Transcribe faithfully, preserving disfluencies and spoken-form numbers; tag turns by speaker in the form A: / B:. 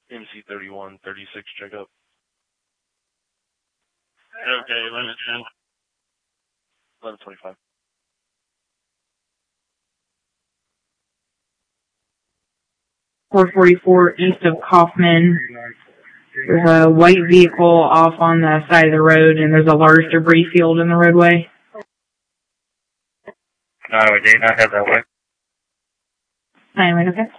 A: M C thirty-one thirty-six checkup.
B: Okay, limit ten.
A: eleven twenty-five.
C: four forty-four east of Kaufman. There's a white vehicle off on the side of the road, and there's a large debris field in the roadway.
B: No, we do not have that way.
C: Anyway, okay.